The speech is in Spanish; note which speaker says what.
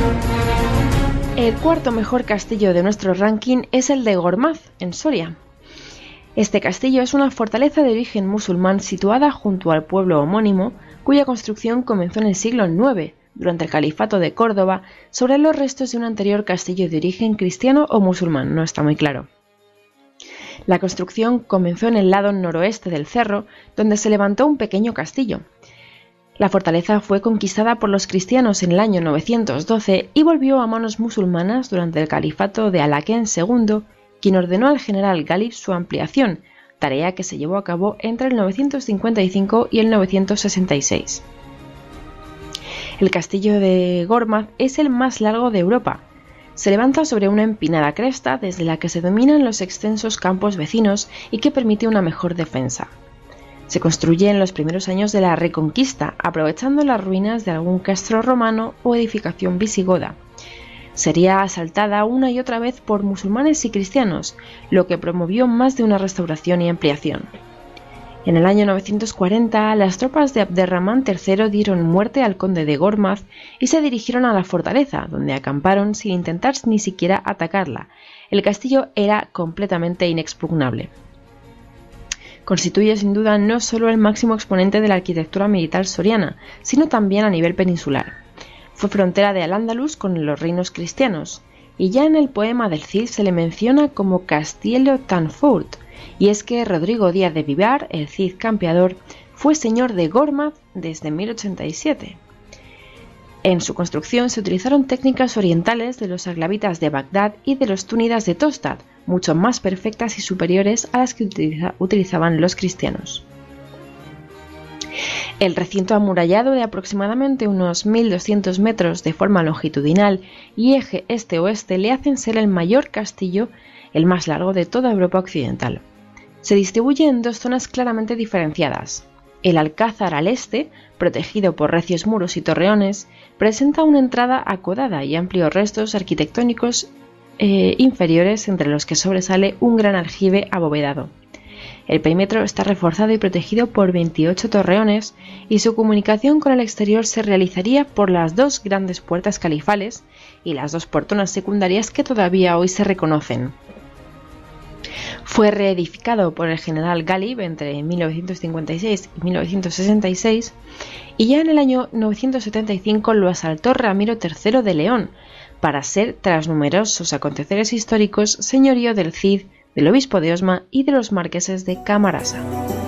Speaker 1: El cuarto mejor castillo de nuestro ranking es el de Gormaz, en Soria. Este castillo es una fortaleza de origen musulmán situada junto al pueblo homónimo, cuya construcción comenzó en el siglo IX, durante el califato de Córdoba, sobre los restos de un anterior castillo de origen cristiano o musulmán, no está muy claro. La construcción comenzó en el lado noroeste del cerro, donde se levantó un pequeño castillo. La fortaleza fue conquistada por los cristianos en el año 912 y volvió a manos musulmanas durante el califato de Alaquén II, quien ordenó al general Ghalib su ampliación, tarea que se llevó a cabo entre el 955 y el 966. El castillo de Gormaz es el más largo de Europa. Se levanta sobre una empinada cresta desde la que se dominan los extensos campos vecinos y que permite una mejor defensa. Se construye en los primeros años de la Reconquista, aprovechando las ruinas de algún castro romano o edificación visigoda. Sería asaltada una y otra vez por musulmanes y cristianos, lo que promovió más de una restauración y ampliación. En el año 940, las tropas de Abderramán III dieron muerte al conde de Gormaz y se dirigieron a la fortaleza, donde acamparon sin intentar ni siquiera atacarla. El castillo era completamente inexpugnable. Constituye sin duda no solo el máximo exponente de la arquitectura militar soriana, sino también a nivel peninsular. Fue frontera de Al-Ándalus con los reinos cristianos, y ya en el poema del Cid se le menciona como Castiello tan fort, y es que Rodrigo Díaz de Vivar, el Cid campeador, fue señor de Gormaz desde 1087. En su construcción se utilizaron técnicas orientales de los aglabitas de Bagdad y de los túnidas de Tostad, mucho más perfectas y superiores a las que utilizaban los cristianos. El recinto amurallado de aproximadamente unos 1200 metros de forma longitudinal y eje este-oeste le hacen ser el mayor castillo, el más largo de toda Europa occidental. Se distribuye en dos zonas claramente diferenciadas. El alcázar al este, protegido por recios muros y torreones, presenta una entrada acodada y amplios restos arquitectónicos inferiores, entre los que sobresale un gran aljibe abovedado. El perímetro está reforzado y protegido por 28 torreones y su comunicación con el exterior se realizaría por las dos grandes puertas califales y las dos portonas secundarias que todavía hoy se reconocen. Fue reedificado por el general Ghalib entre 1956 y 1966 y ya en el año 975 lo asaltó Ramiro III de León para ser, tras numerosos aconteceres históricos, señorío del Cid, del obispo de Osma y de los marqueses de Camarasa.